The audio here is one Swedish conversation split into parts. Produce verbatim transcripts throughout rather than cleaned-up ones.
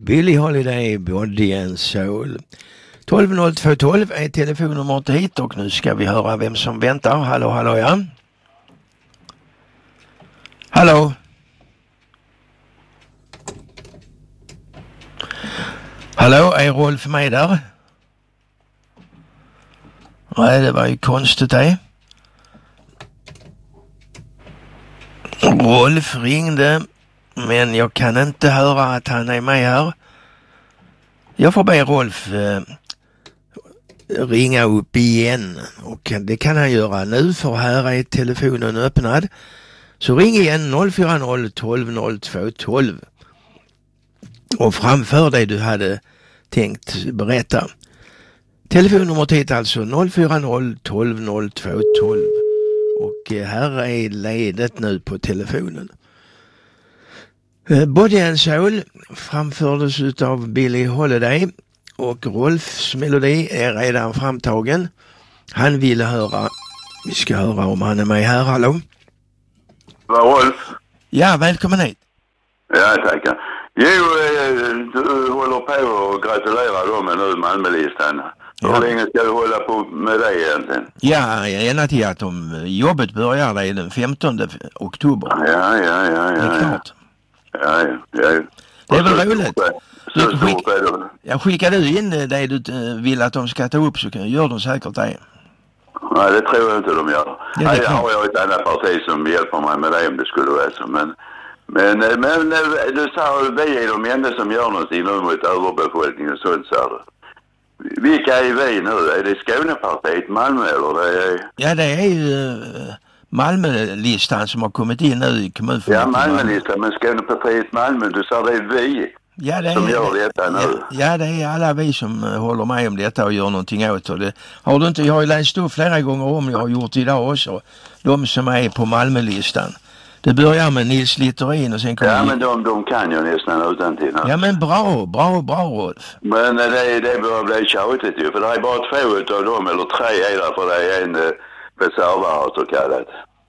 Billie Holiday, Body and Soul. tolv noll två tolv är telefonnumret hit och nu ska vi höra vem som väntar. Hallå, hallå, ja. Hallå. Hallå, är Rolf med där? Nej, det var ju konstigt det. Rolf ringde, men jag kan inte höra att han är med här. Jag får be Rolf eh, ringa upp igen och det kan han göra nu för här är telefonen öppnad. Så ring igen noll fyra noll tolv noll två tolv och framför det du hade tänkt berätta. Telefonnumret är alltså noll fyra noll tolv noll två tolv och här är ledet nu på telefonen. Body and Soul framfördes utav Billie Holiday och Rolfs melodi är redan framtagen. Han ville höra, vi ska höra om han är med här, hallå? Vad Rolf? Ja, välkommen hit. Ja, tackar. Jo, du håller på och gratulerar dem med nu Malmölistan. Ja. Hur länge ska du hålla på med det egentligen? Ja, ända till att om jobbet börjar det den femtonde oktober. Ja, ja, ja, ja. Det är klart. Ja, ja, ja. Det är väl roligt. Så Du, skick, är det. jag skickar du in det du vill att de ska ta upp så gör de säkert det. Nej, det tror jag inte de gör. Ja, Nej, jag har jag ett annat parti som hjälper mig med det om det skulle vara så. Men, men, men du sa att vi är de enda som gör någonting nu mot överbefolkningen och sånt, sa du. Vilka är vi nu? Är det Skånepartiet, Malmö eller det är... Ja, det är ju uh, Malmölistan som har kommit in nu i kommunfullmäktige. Ja, Malmölistan, men Skånepartiet Malmö, du sa det är vi ja, det är, som gör detta nu. Ja, ja, det är alla vi som uh, håller med om detta och gör någonting åt det. Har du inte, jag har ju läst upp flera gånger om, jag har gjort idag också, de som är på Malmölistan. Det börjar med Nils Littorin och sen kommer... Ja, men de, de kan ju nästan utan till. Ja, men bra, bra, bra, Rolf. Men det, det börjar bli tjatigt ju, för det är bara två av dem, eller tre är där, för det är en eh, reservare så kallat.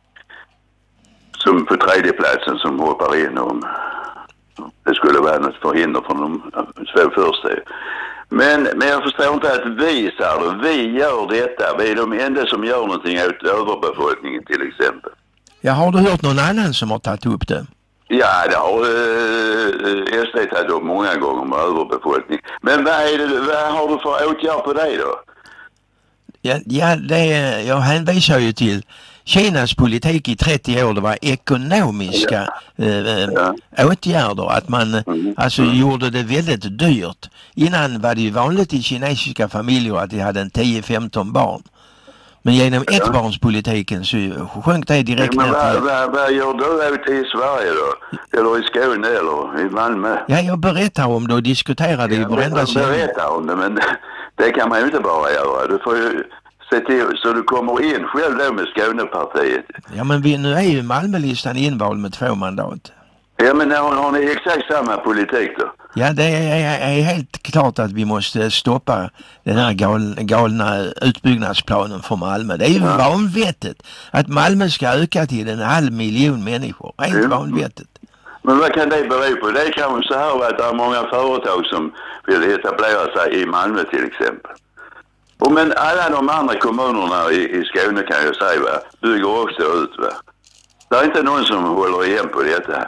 Som på tredje platsen som hoppar in om det skulle vara något förhinder från de två första. Men, men jag förstår inte att vi, sa du, vi gör detta. Vi är de enda som gör någonting åt överbefolkningen till exempel. Ja, har du hört någon annan som har tagit upp det? Ja, det har eh, S D tagit upp många gånger med överbefolkning. Men vad, är det, vad har du för åtgärd på det då? Ja, ja det, jag hänvisar ju till Kinas politik i trettio år. Det var ekonomiska ja. eh, ja. åtgärder. Att man mm. alltså mm. gjorde det väldigt dyrt. Innan var det ju vanligt i kinesiska familjer att de hade en tio femton barn. Men genom ja. ettbarnspolitiken så sjönk det direkt ja, ner till... Vad, vad, vad gör du ute i Sverige då? Eller i Skåne eller i Malmö? Ja, jag berättar om det och diskuterar det ja, i varenda sätt. Jag berättar om det, men det, det kan man ju inte bara göra. Du får ju se till så du kommer in själv då med Skånepartiet. Ja, men vi, nu är ju Malmölistan invald med två mandat. Ja, men har, har ni exakt samma politik då? Ja, det är, är helt klart att vi måste stoppa den här gal, galna utbyggnadsplanen för Malmö. Det är ju ja. vanvettigt att Malmö ska öka till en halv miljon människor. Helt ja. vanvettigt. Men vad kan det bero på? Det är kanske så här att det är många företag som vill etablera sig i Malmö till exempel. Och men alla de andra kommunerna i, i Skåne kan jag säga va, bygger också ut va. Det är inte någon som håller igen på detta.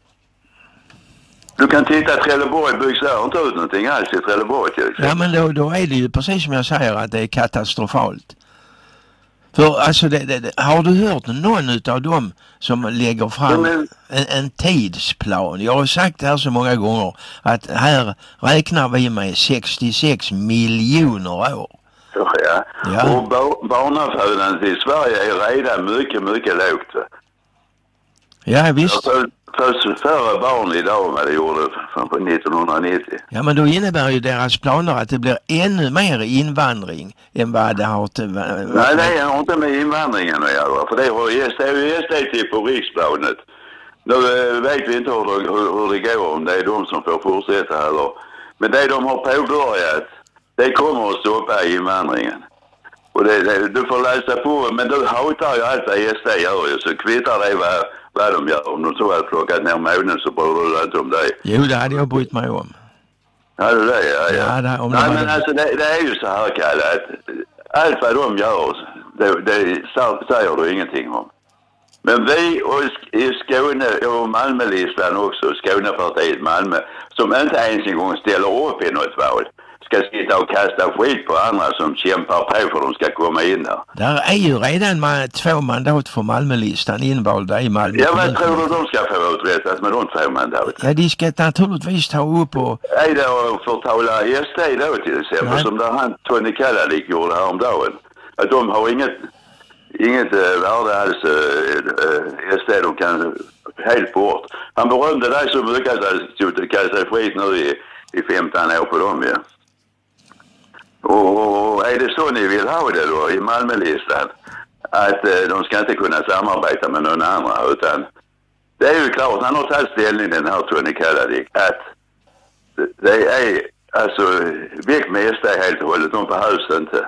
Du kan titta att Trelleborg byggs där inte ut någonting alls i Trelleborg till exempel. Ja, men då, då är det ju precis som jag säger att det är katastrofalt. För alltså, det, det, det, har du hört någon av dem som lägger fram ja, men... en, en tidsplan? Jag har sagt det här så många gånger att här räknar vi med sextiosex miljoner år. Ja, ja. ja. Och bar- barnafödandet i Sverige är redan mycket, mycket lågt. Va? Ja, visst. Föds färre barn idag än vad det gjorde på nittonhundranittio. Ja, men då innebär ju deras planer att det blir ännu mer invandring än vad det har till... Nej, det har inte med invandringen att göra. För det har ju S D till på riksplanet. Nu vet vi inte hur det, hur, hur det går, om det är de som får fortsätta eller. Men det de har påbörjat, det kommer att stoppa invandringen. Och det, det, du får läsa på, men du hatar ju allt vad S D gör ju, så kvittar det vad, vad de gör. Om de tror att plockat ner månen så bryr du inte om det. Jo, det hade jag brytt mig om. Ja, det är ja, ja. Ja, där, om Nej, de men hade... alltså det, det är ju så här, Kalle, att allt vad de gör, det, det säger du ingenting om. Men vi och i Skåne och Malmölistan också, Skånepartiet Malmö, som inte ens en gång ställer upp i något val, ska sitta och kasta skit på andra som kämpar på för att de ska komma in där. Där är ju redan man, två mandat för Malmölistan invalda i Malmö. Ja, vad tror du de ska få uträttat med de två mandat? Ja, de ska naturligtvis ta upp och... Är det att förtala S D då till exempel, nej, som där han Tony Kalladik gjorde häromdagen? Att de har inget, inget äh, värde alls, äh, S D, de kan helt bort. Han berömde dig så mycket att han kastade skit nu i, i femton år på dem, ja. Och är det så ni vill ha det då i Malmölistan? Att eh, de ska inte kunna samarbeta med någon annan, utan det är ju klart, han har tagit ställning den här Tony Kalladik, att det är alltså väck med S D helt och hållet, de behövs inte.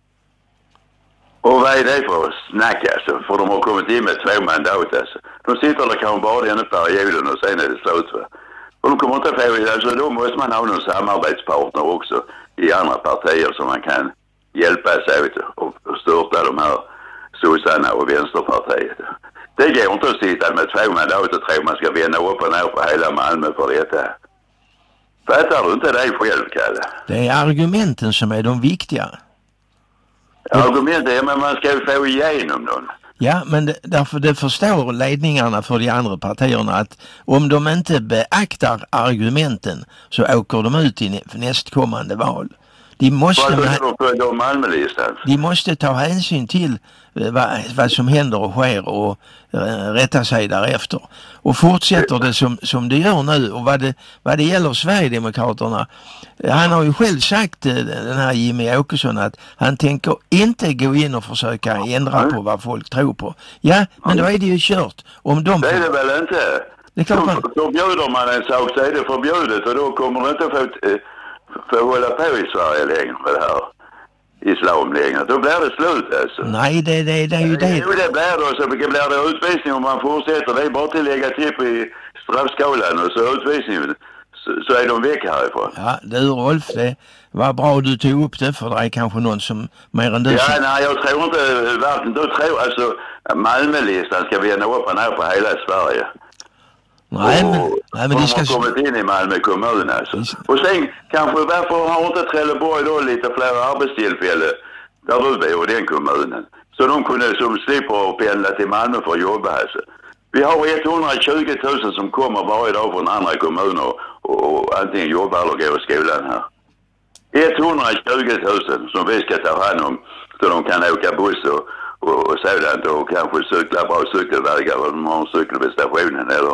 Och vad är det för snack alltså? För de har kommit in med två mandat alltså. De sitter där kanske bara den perioden och sen är det slut, va? Och de kommer inte få, alltså då måste man ha någon samarbetspartner också i andra partier som man kan hjälpa sig åt och störta de här sossarna och vänsterpartiet. Det går inte att sitta med två mandat och tro man ska vända upp och ner på hela Malmö för detta. Fattar du inte det själv, Kalle? Det är argumenten som är de viktiga. Argumenten är men man ska ju få igenom dem. Ja, men det, därför det förstår ledningarna för de andra partierna att om de inte beaktar argumenten så åker de ut i nästkommande val. De måste, de måste ta hänsyn till vad, vad som händer och sker och äh, rätta sig därefter. Och fortsätter det som, som det gör nu. Och vad det, vad det gäller Sverigedemokraterna, han har ju själv sagt, den här Jimmy Åkesson, att han tänker inte gå in och försöka ändra på vad folk tror på. Ja, men då är det ju kört. Om de... Det är det väl inte? Det är klart man... Förbjuder man en sak så är det förbjudet och då kommer det inte få... för att hålla på i Sverige längre med det här islam längre. Då blir det slut alltså. Nej, det, det, det är ju det. Jo, det blir det. Så blir det utvisning om man fortsätter. Det är bara till att lägga till i straffskalan och så utvisning. Så, så är de väck härifrån. Ja, du Rolf, det var bra du tog upp det för det är kanske någon som mer än du. Ja, som... nej, jag tror inte varken. Då tror alltså Malmölistan ska vända upp och ner på hela Sverige. Nej, men, och, nej, men de ska... har kommit in i Malmö kommun alltså. Och sen kanske varför har inte Trelleborg då lite fler arbetstillfällen där du bor i den kommunen. Så de kunde som slipper pendla till Malmö för att jobba alltså. Vi har etthundratjugo tusen som kommer varje dag från andra kommuner och, och antingen jobbar eller går i skolan här. etthundratjugo tusen som vi ska ta hand om så de kan åka buss och, och, och sådant och kanske cykla bra cykelvägar och de har en cykel vid stationen eller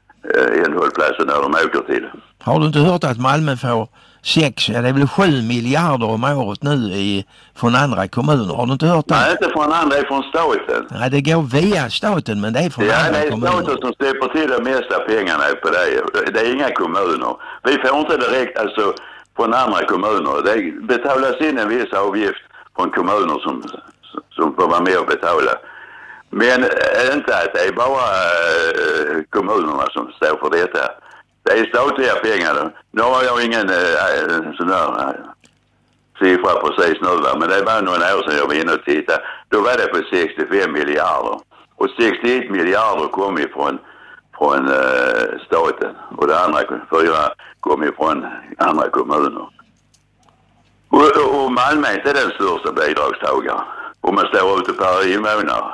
en hållplatsen där de åker till. Har du inte hört att Malmö får sex, ja det är väl sju miljarder om året nu i, från andra kommuner? Har du inte hört det? Nej, inte från andra, det är från staten. Nej, det går via staten, men det är från ja, andra kommuner. Ja, det är staten som släpper till de mesta pengarna på det. Det är inga kommuner. Vi får inte direkt alltså från andra kommuner. Det betalas in en viss avgift från kommuner som, som får vara med och betala. Men inte att det är bara äh, kommunerna som står för detta. Det är statliga pengar. Nu har jag ingen äh, sån där äh, siffra precis nu, va? Men det var några år sedan jag var inne och tittade. Då var det på sextiofem miljarder. Och sextioett miljarder kom ifrån från äh, staten. Och det andra fyra kom ifrån andra kommuner. Och, och Malmö är inte den största bidragstagaren. Om man står ute per invånare.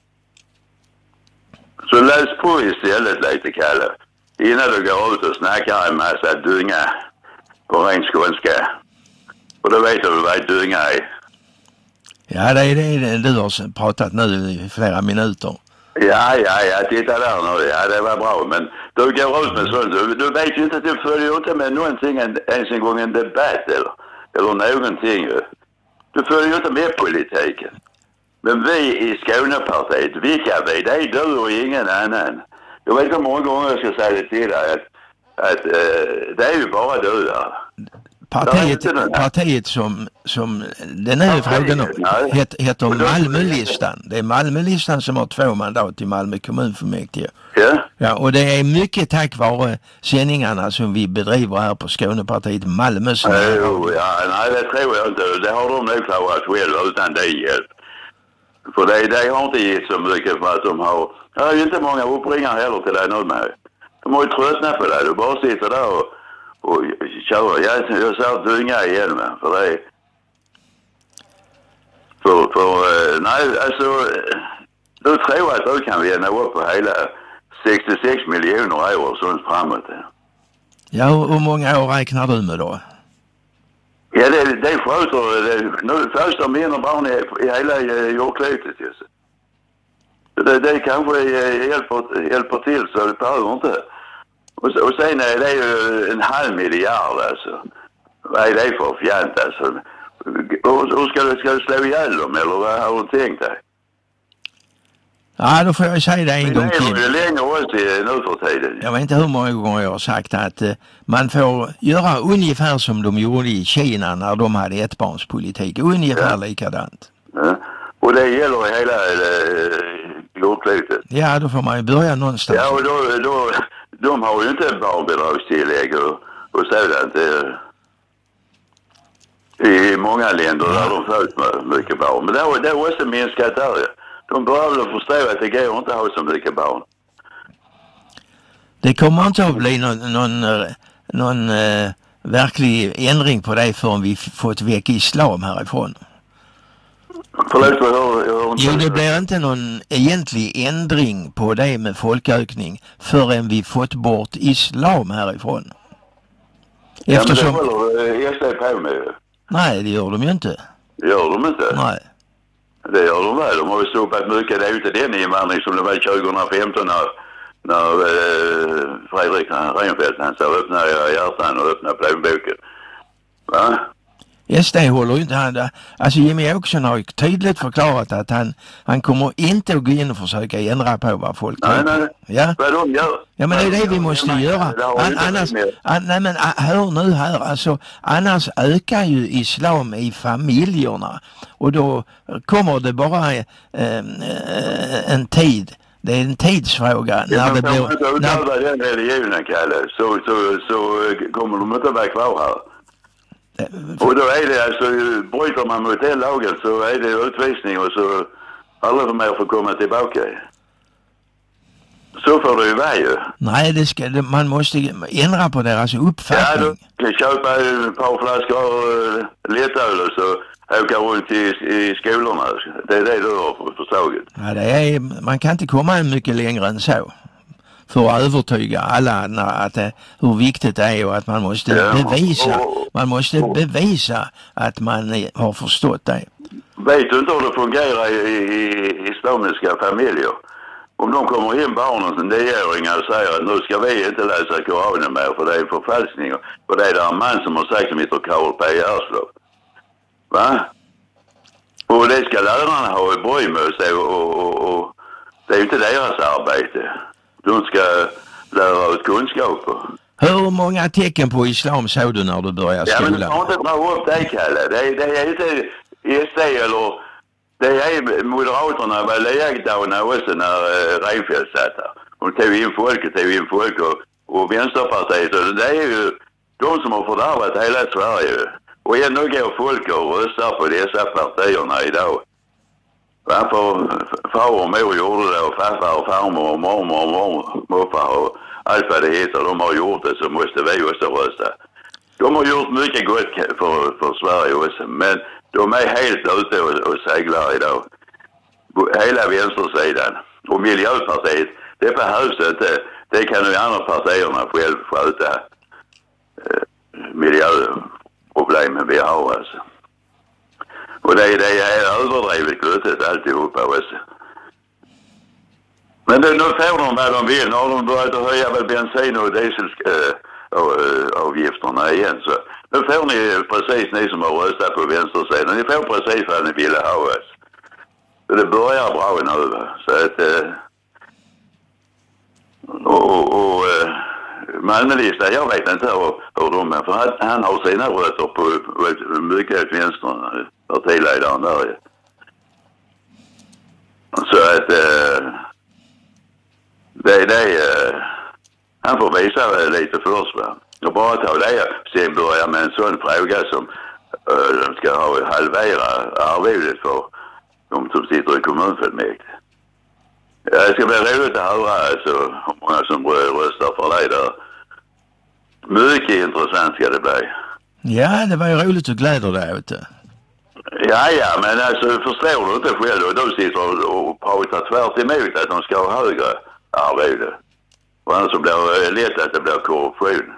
Så läs på istället lite, Kalle. Innan du går ut och snackar en massa dynga på ren skånska. Och då vet du vad dynga är. Ja, det är det du har pratat nu i flera minuter. Ja, ja, ja. Titta där nu. Ja, det var bra. Men du går ut med sånt. Du, du vet ju inte att du följer inte med någonting ens en gång en debatt eller, eller någonting. Du följer ju inte med politiken. Men vi i Skånepartiet, vilka vi? Det är du och ingen annan. Jag vet inte hur många gånger jag ska säga det till dig att, att uh, det är ju bara du där. partiet, partiet som, som den är frågan om het, heter Malmölistan. Det är Malmölistan som har två mandat i Malmö kommunfullmäktige. Ja. Ja, och det är mycket tack vare sändningarna som vi bedriver här på Skånepartiet Malmö. Jo, ja, nej, det tror jag inte. Det har de nog klarat själv utan det hjälp. För det, det har inte gett så mycket för att de har... Det är ju inte många uppringare heller till dig nu med. De har ju tröttnat på det. Du bara sitter där och, och kör. Jag, jag sa dynga igen med. För det... För, för nej, alltså... Du tror att du kan vinna upp på hela sextiosex miljoner år och sånt framåt. Ja, hur många år räknar du med då? Ja, det, det sköter det, nu först de mindre barn i, i hela jordklotet. Det, det kanske hjälper, hjälper till så det behöver inte. Och, och sen är det ju en halv miljard alltså. Vad är det för fjant alltså? Hur ska du, ska du slå ihjäl dem eller vad har du tänkt dig? Ja, då får jag säga det en gång till. Det är längre också nu för tiden. Jag vet inte hur många gånger jag har sagt att eh, man får göra ungefär som de gjorde i Kina när de hade ettbarnspolitik. Ungefär ja. likadant. Ja. Och det gäller hela eh, jordklotet. Ja, då får man ju börja någonstans. Ja, och då, då, de har ju inte barnbidragstillägg och, och sådant. Eh, I många länder ja. där de följt med mycket barn. Men det har, det har också minskat där. De börjar väl förstå att det går inte att ha så mycket barn. Det kommer inte att bli någon, någon, någon äh, verklig ändring på det förrän vi fått väck islam härifrån. Förlåt, vad hör, hör Jo, det blir inte någon egentlig ändring på det med folkökning förrän vi fått bort islam härifrån. Eftersom... Ja, men det håller S D på med. Nej, det gör de ju inte. Det gör de inte? Nej. Det gör de väl. De har ju stoppat mycket. Det är ju inte den invandring som det var tjugohundrafemton när, när eh, Fredrik Reinfeldt han sa öppna hjärtan och öppna plånboken. Va? S D håller ju inte han. Alltså Jimmy Åkesson har ju tydligt förklarat att han, han kommer inte att gå in och försöka ändra på vad folk nej, tycker. nej. Ja? Vad de gör. Ja, men det är det vi måste nej, göra. An, annars, an, nej men hör nu här, alltså annars ökar ju islam i familjerna och då kommer det bara eh, eh, en tid. Det är en tidsfråga. Ja, när det blir... När det den religionen, Kalle, så, så, så kommer de inte vara kvar här. Och då är det alltså, bryter man mot den lagen så är det utvisning och så alla de här får komma tillbaka. Så får det ju vara ju. Nej, det ska, man måste ändra på deras uppfattning. Ja, du kan köpa ett par flaskor lättöl och så åka runt i, i skolorna. Det är det du har förslaget. Ja, det är, man kan inte komma mycket längre än så. För att övertyga alla att det, hur viktigt det är och att man måste ja, bevisa och, man måste och, bevisa att man har förstått det. Vet du inte hur det fungerar i, i islamiska familjer? Om de kommer in barnen som nioåringar och säger att nu ska vi inte läsa Koranen mer för det är förfalskning. Och det är där en man som har sagt som heter Karl P. Erslöv. Va? Och det ska lärarna ha i bry med sig och, och, och det är ju inte deras arbete. De ska lära ut kunskaper. Hur många tecken på islam såg du när du började skolan? Ja, men du har inte dra upp det, Kalle. Det är, det är inte S D eller... Det är Moderaterna var lägdana också när uh, Reinfeldt satt här. De tog in folk och tog in folk och, och Vänsterpartiet. Och det är ju de som har fördärvat hela Sverige. Och ändå går folk och röstar på dessa partierna idag. Varför far och mor gjorde det och farfar och farmor och mormor och morfar och allt vad det heter. De har gjort det så måste vi också rösta. De har gjort mycket gott för, för Sverige också. Men de är helt ute och, och seglar idag. Hela vänstersidan. Och Miljöpartiet, det behövs inte. Det kan ju andra partierna själv sköta eh, miljöproblemen vi har alltså. Och det, det är överdrivet gluttigt alltihopa också. Men det, nu får de vad de vill. Nu har de börjat att höja väl bensin- och dieselavgifterna igen. Så nu får ni precis, ni som har röstat på vänstersidan. Ni får precis vad ni ville ha. Alltså. Så det börjar bra nu. Så att... Och, och, och Malmölista, jag vet inte hur, hur de är. För han, han har sina rötter på, på mycket åt vänster, partiledaren där. Så att eh, det är det, eh, han får visa lite för oss, va. Och bara ta det, sen börja med en sån fråga som eh, de ska ha halvera arvodet för de som sitter i kommunfullmäktige. Ja, det ska bli roligt att höra alltså, hur många som röstar för det där. Mycket intressant ska det bli. Ja, det var ju roligt att glädja dig, vet du. Ja, ja, men alltså förstår du inte själv och de sitter och pratar tvärt emot att de ska ha högre arvode. Och annars så blir det lätt att det blir korruption.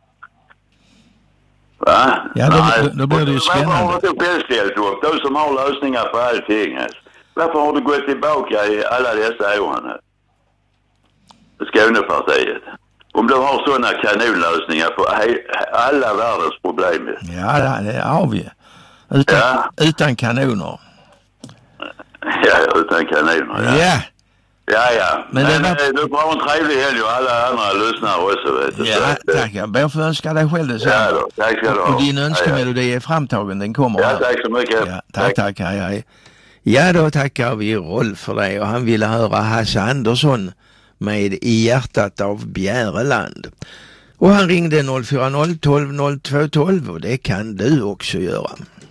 Va? Ja, då, då, då blir det ju spännande. Varför har du inte själv ställt upp? De som har lösningar på allting. Alltså. Varför har du gått tillbaka i alla dessa åren? Skånepartiet. Om du har sådana kanonlösningar på alla världens problem. Ja, det har vi. Utan, ja. utan kanoner. Ja, utan kanoner, ja. Ja. Ja, ja. Men, Men var... du får ha en trevlig helg och alla andra lyssnar också, vet du. Ja, så, tack. Jag ber för att önska dig själv det. Ja, då. Tack ska du ha. Och din önskemelodi är framtagen, den kommer ja, här. Tack så mycket. Ja, tack, tack, hej, hej. Ja, då tackar vi Rolf för det och han ville höra Hasse Andersson med I hjärtat av Bjäreland. Och han ringde noll fyra noll tolv noll två tolv och det kan du också göra.